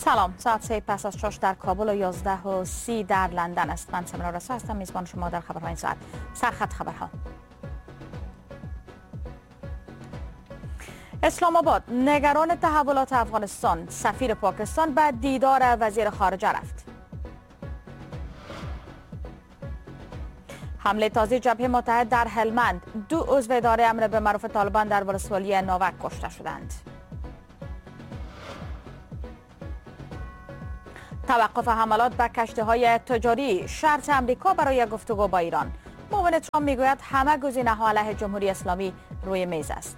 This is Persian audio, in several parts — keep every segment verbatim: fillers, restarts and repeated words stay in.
سلام، ساعت سه پس از شش در کابل و یازده و سی در لندن است. من سمرا رسا هستم، میزبان شما در خبرهای این ساعت. سرخط خبرها. اسلام آباد نگران تحولات افغانستان، سفیر پاکستان به دیدار وزیر خارجه رفت. حمله تازه جبهه متحد در هلمند، دو عضو اداره امر به معروف طالبان در ولسوالی ناوک کشته شدند. توقف حملات به کشتی‌های تجاری شرط امریکا برای گفتگو با ایران. معاون ترامپ میگوید همه گزینه‌ها علیه جمهوری اسلامی روی میز است.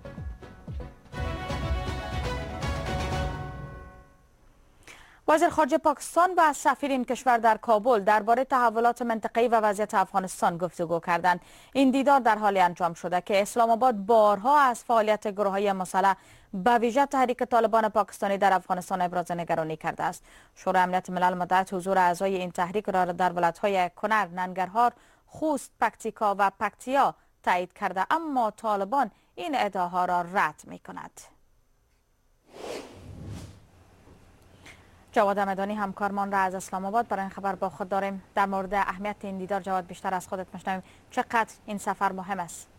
وزیر خارجه پاکستان با سفیر این کشور در کابل درباره تحولات منطقه‌ای و وضعیت افغانستان گفتگو کردند. این دیدار در حالی انجام شده که اسلام آباد بارها از فعالیت گروه‌های مسلح به ویژه تحریک طالبان پاکستانی در افغانستان ابراز نگرانی کرده است. شورای امنیت ملل مدت حضور اعضای این تحریک را در ولایت‌های کنر، ننگرهار، خوست، پکتیکا و پکتیا تایید کرده، اما طالبان این ادعاها را رد می‌کند. جواد همدانی همکارمان را از اسلام آباد برای این خبر با خود داریم. در مورد اهمیت این دیدار جواد بیشتر از خودت میشنویم. چقدر این سفر مهم است؟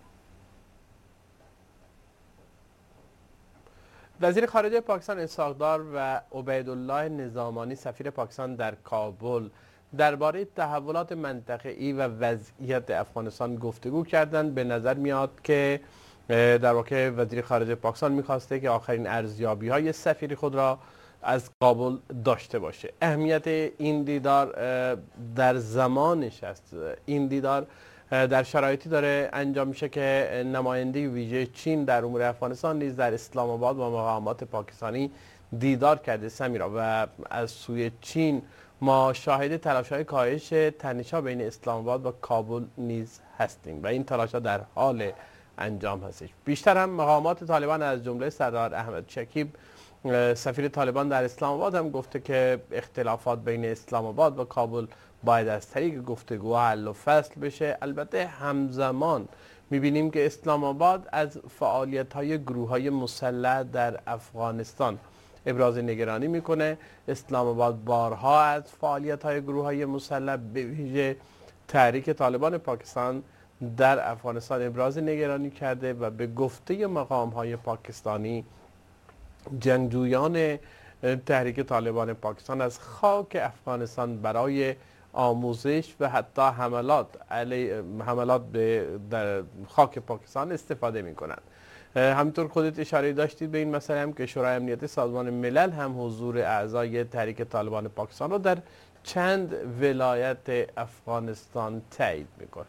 وزیر خارجه پاکستان اسحاق دار و عبیدالله نظامانی سفیر پاکستان در کابل درباره تحولات منطقه‌ای و وضعیت افغانستان گفتگو کردند. به نظر میاد که در واقع وزیر خارجه پاکستان میخواسته که آخرین ارزیابی‌های سفیر خود را از کابل داشته باشه. اهمیت این دیدار در زمانش است. این دیدار در شرایطی داره انجام میشه که نماینده ویژه چین در امور افغانستان نیز در اسلام آباد با مقامات پاکستانی دیدار کرده سمیرا، و از سوی چین ما شاهد تلاش‌های کاهش تنش‌ها بین اسلام آباد و کابل نیز هستیم و این تلاش‌ها در حال انجام هستش. بیشتر هم مقامات طالبان از جمله سردار احمد شکیب سفیر طالبان در اسلام آباد هم گفته که اختلافات بین اسلام آباد و کابل باید از طریق گفتگو حل و فصل بشه. البته همزمان میبینیم که اسلام آباد از فعالیت‌های گروه‌های مسلح در افغانستان ابراز نگرانی میکنه. اسلام آباد بارها از فعالیت‌های گروه‌های مسلح به ویژه تحریک طالبان پاکستان در افغانستان ابراز نگرانی کرده و به گفته مقام‌های پاکستانی جنگجویان تحریک طالبان پاکستان از خاک افغانستان برای آموزش و حتی حملات علی حملات به در خاک پاکستان استفاده می کنند. همینطور خودت اشاره داشتید به این مسئله هم که شورای امنیت سازمان ملل هم حضور اعضای تحریک طالبان پاکستان را در چند ولایت افغانستان تایید میکنه.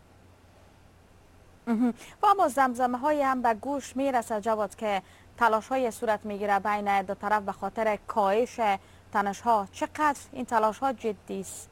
و اما زمزمه های هم به گوش میرسد جواد که تلاش های صورت میگیره بین دو طرف به خاطر کاهش تنش ها. چقدر این تلاش ها جدی است؟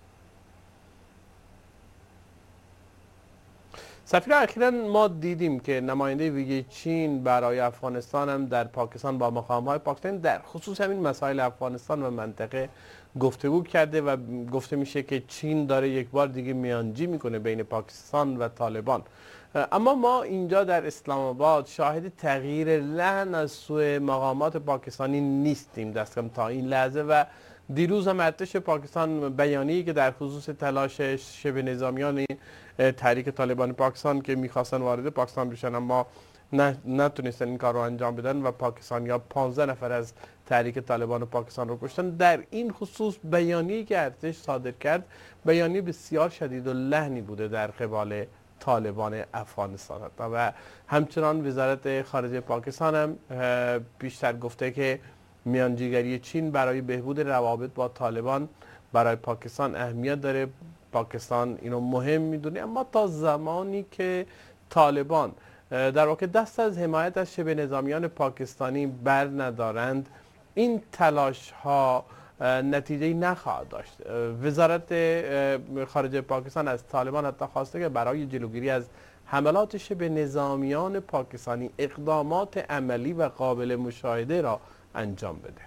سفیر اخیراً ما دیدیم که نماینده ویژه چین برای افغانستان هم در پاکستان با مقام های پاکستان در خصوص همین مسائل افغانستان و منطقه گفتگو کرده و گفته میشه که چین داره یک بار دیگه میانجی میکنه بین پاکستان و طالبان. اما ما اینجا در اسلام آباد شاهد تغییر لحن از سوی مقامات پاکستانی نیستیم دست کم تا این لحظه و دیروز هم ارتش پاکستان بیانیه‌ای که در خصوص تلاش شبه نظامیان تحریک طالبان پاکستان که میخواستن وارد پاکستان بشن اما نتونستن این کار رو انجام بدن و پاکستانی‌ها پانزده نفر از تحریک طالبان پاکستان رو کشتن، در این خصوص بیانیه‌ای که ارتش صادر کرد بیانیه بسیار شدید و لحنی بوده در قبال طالبان افغانستان و همچنان وزارت خارجه پاکستان هم بیشتر گفته که میانجیگری چین برای بهبود روابط با طالبان برای پاکستان اهمیت داره. پاکستان اینو مهم میدونه، اما تا زمانی که طالبان در واقع دست از حمایت از شبه نظامیان پاکستانی بر ندارند این تلاش ها نتیجه نخواهد داشت. وزارت خارجه پاکستان از طالبان حتی خواسته که برای جلوگیری از حملات شبه نظامیان پاکستانی اقدامات عملی و قابل مشاهده را انجام بده.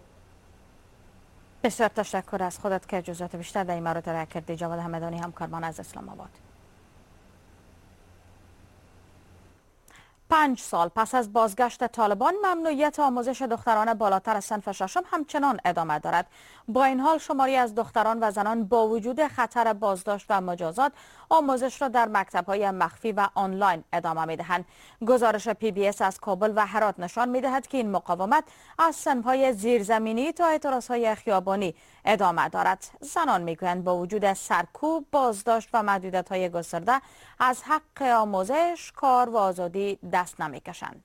بسیار تشکر از خودت که جزئیات بیشتر در این مورد را کردی. جواد همدانی همکارمان از اسلام آباد. پنج سال پس از بازگشت طالبان ممنوعیت آموزش دختران بالاتر از صنف ششم همچنان ادامه دارد. با این حال شماری از دختران و زنان با وجود خطر بازداشت و مجازات آموزش را در مکتب‌های مخفی و آنلاین ادامه می‌دهند. گزارش پی بی اس از کابل و هرات نشان می‌دهد که این مقاومت از صنف‌های زیرزمینی تا اعتراض‌های خیابانی ادامه دارد. زنان می‌گویند با وجود سرکوب، بازداشت و محدودیت‌های گسترده از حق آموزش، کار و آزادی دست نمی‌کشند.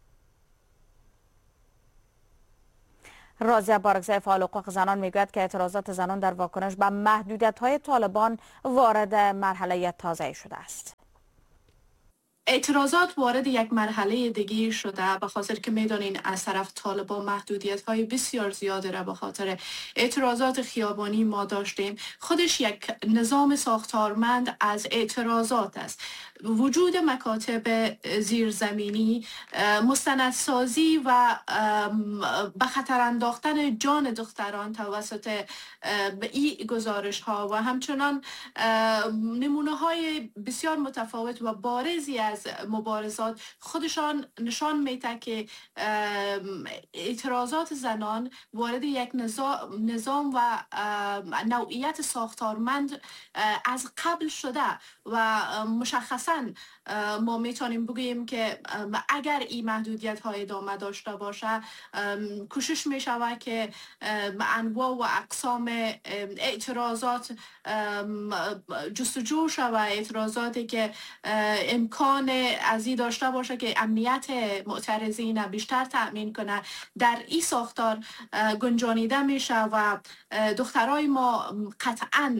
راضیه بارگزای فعال حقوق زنان میگوید که اعتراضات زنان در واکنش به محدودیت‌های طالبان وارد مرحله تازه‌ای شده است. اعتراضات وارد یک مرحله دیگه شده به خاطر که میدانین از طرف طالبان محدودیت های بسیار زیاده را به خاطر اعتراضات خیابانی ما داشتیم. خودش یک نظام ساختارمند از اعتراضات است. وجود مکاتب زیرزمینی، مستندسازی و به خطر انداختن جان دختران توسط این گزارش ها و همچنان نمونه های بسیار متفاوت و بارزی از مبارزات خودشان نشان میده که اعتراضات زنان وارد یک نظام و نوعیت ساختارمند از قبل شده و مشخصا ما میتونیم بگوییم که اگر این محدودیت های ادامه داشته باشه کوشش میشود که انواع و اقسام اعتراضات جستجو شود، اعتراضاتی که امکان از این داشته باشه که امنیت معترضین بیشتر تأمین کنه در این ساختار گنجانیده میشه و دخترای ما قطعاً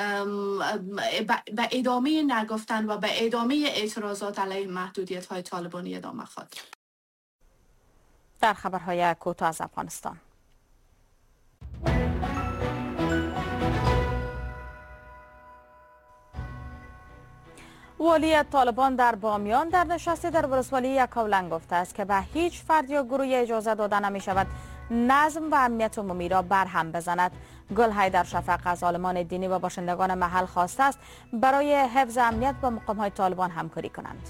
به ادامه نگفتن و به ادامه اعتراضات علیه محدودیت های طالبانی ادامه خواهد. در خبرهای کوتاه از افغانستان، والی طالبان در بامیان در نشستی در ولسوالی یکاولنگ گفته است که به هیچ فرد یا گروهی اجازه داده نمی شود نظم و امنیت عمومی را برهم بزند. گل حیدر شفق از عالمان دینی و باشندگان محل خواسته است برای حفظ امنیت با مقام‌های طالبان همکاری کنند.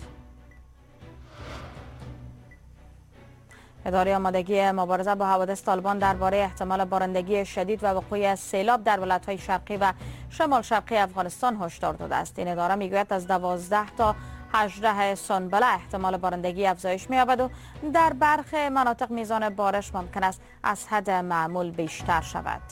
اداره آمادگی مبارزه با حوادث طالبان درباره احتمال بارندگی شدید و وقوع سیلاب در ولایت‌های شرقی و شمال شرقی افغانستان هشدار داده است. این اداره میگوید از دوازده تا هجده سنبله احتمال بارندگی افزایش می‌یابد و در برخی مناطق میزان بارش ممکن است از حد معمول بیشتر شود.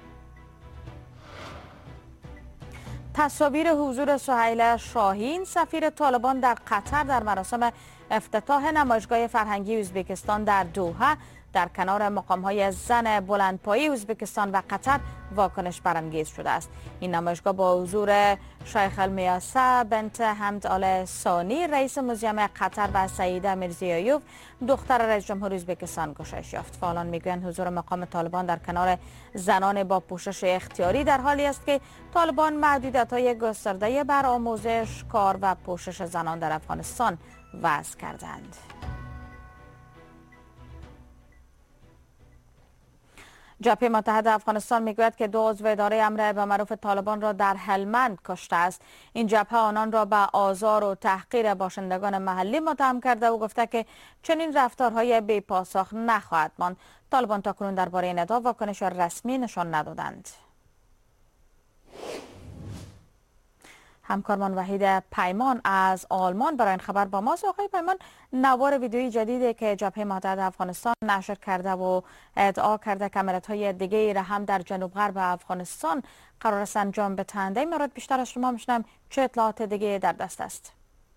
تصاویر حضور سهیل شاهین سفیر طالبان در قطر در مراسم افتتاح نمایشگاه فرهنگی ازبکستان در دوحه در کنار مقام‌های زن بلندپایه ازبکستان و قطر واکنش برانگیز شده است. این نمایشگاه با حضور شیخ المیاسه بنت حمد آل ثانی رئیس موزیم قطر و سعیده میرزیایوف دختر رئیس جمهور ازبکستان گشایش یافت. فعالان میگویند حضور مقام طالبان در کنار زنان با پوشش اختیاری در حالی است که طالبان محدودیت‌های گسترده بر آموزش، کار و پوشش زنان در افغانستان وضع کردند. جبهه متحد افغانستان میگوید که دو عضو اداره امر به معروف طالبان را در هلمند کشته است. این جبهه آنان را به آزار و تحقیر باشندگان محلی متهم کرده و گفته که چنین رفتارهای بی‌پاسخ نخواهد ماند. طالبان تاکنون درباره این ادعا واکنش رسمی نشان ندادند. همکارمان وحید پیمان از آلمان برای این خبر با ماست. آقای پیمان، نوار ویدیویی جدیدی که جبهه متحد افغانستان نشر کرده و ادعا کرده که عملیات‌های دیگه‌ای را هم در جنوب غرب افغانستان قرار است انجام بدهند، این مورد بیشتر از شما میشنم چه اطلاعات دیگه در دست است؟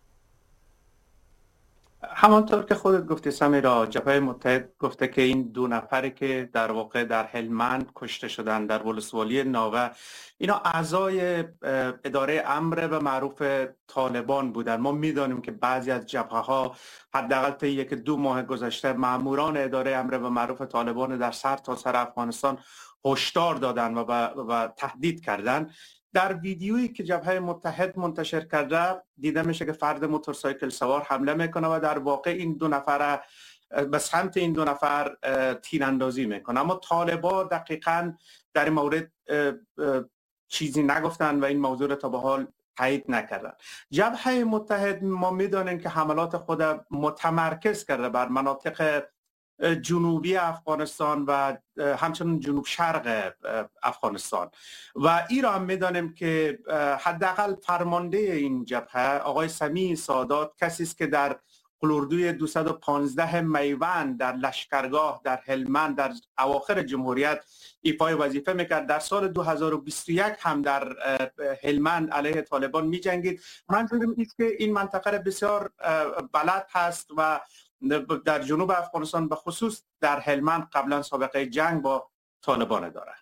همانطور که خودت گفتی سمیرا، جبهه متحد گفته که این دو نفری که در واقع در هلمند کشته شدن در ولسوالی ناوه، اینا اعضای اداره امر به معروف طالبان بودن. ما میدانیم که بعضی از جبهه ها حداقل تا یک دو ماه گذشته ماموران اداره امر به معروف طالبان در سر تا سر افغانستان هشدار دادن و, و تهدید کردن. در ویدیویی که جبهه متحد منتشر کرده دیده میشه که فرد موتورسایکل سوار حمله میکنه و در واقع این دو نفر به سمت این دو نفر تیراندازی میکنه. اما طالبان دقیقاً در این مورد چیزی نگفتن و این موضوع را تا به حال تایید نکردن. جبهه متحد ما میدانیم که حملات خود متمرکز کرده بر مناطق جنوبی افغانستان و همچنین جنوب شرق افغانستان و این را هم میدانیم که حداقل فرمانده این جبهه آقای سمیع سادات کسی است که در قلوردوی دویست و پانزده میوند در لشکرگاه در هلمند در اواخر جمهوریت ایفای وظیفه میکرد. در سال دو هزار و بیست و یک هم در هلمند علیه طالبان میجنگید. منظورم است که این منطقه بسیار بلد هست و در جنوب افغانستان به خصوص در هلمند قبلا سابقه جنگ با طالبان داره.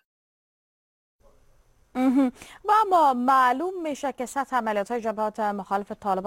و اما معلوم میشه که سطح عملیات های جبهات مخالف طالبان